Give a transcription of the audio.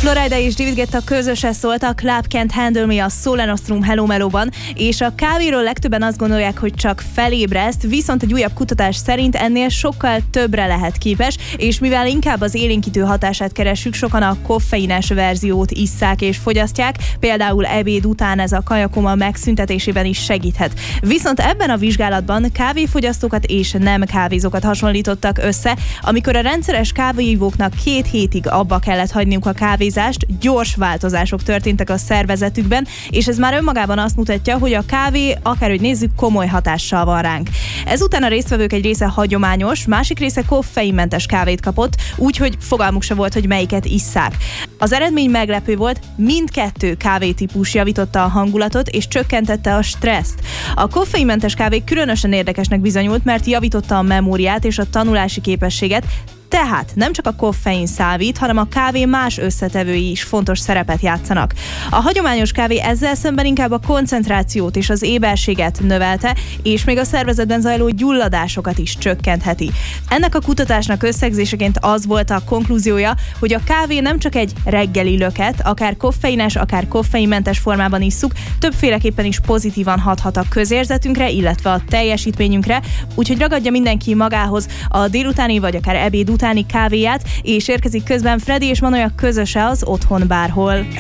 Florida és David Guetta közösen szólt a Club Can't Handle Me a Sole Nostrum Hello Melóban, és a kávéról legtöbben azt gondolják, hogy csak felébreszt, viszont egy újabb kutatás szerint ennél sokkal többre lehet képes, és mivel inkább az élénkítő hatását keressük, sokan a koffeines verziót isszák és fogyasztják, például ebéd után ez a kajakoma megszüntetésében is segíthet. Viszont ebben a vizsgálatban kávéfogyasztókat és nem kávézókat hasonlítottak össze, amikor a rendszeres kávéivóknak 2 hétig abba kellett hagyniuk a kávézást, gyors változások történtek a szervezetükben, és ez már önmagában azt mutatja, hogy a kávé, akárhogy nézzük, komoly hatással van ránk. Ezután a résztvevők egy része hagyományos, másik része koffeinmentes kávét kapott, úgyhogy fogalmuk se volt, hogy melyiket isszák. Az eredmény meglepő volt, mindkettő kávétípus javította a hangulatot és csökkentette a stresszt. A koffeinmentes kávé különösen érdekesnek bizonyult, mert javította a memóriát és a tanulási képességet, tehát nem csak a koffein számít, hanem a kávé más összetevői is fontos szerepet játszanak. A hagyományos kávé ezzel szemben inkább a koncentrációt és az éberséget növelte, és még a szervezetben zajló gyulladásokat is csökkentheti. Ennek a kutatásnak összegzéseként az volt a konklúziója, hogy a kávé nem csak egy reggeli löket, akár koffeines, akár koffeinmentes formában isszuk, többféleképpen is pozitívan hathat a közérzetünkre, illetve a teljesítményünkre, úgyhogy ragadja mindenki magához a délutáni vagy akár ebéd utáni kávéját, és érkezik közben Freddy és Manolya közöse az Otthon Bárhol.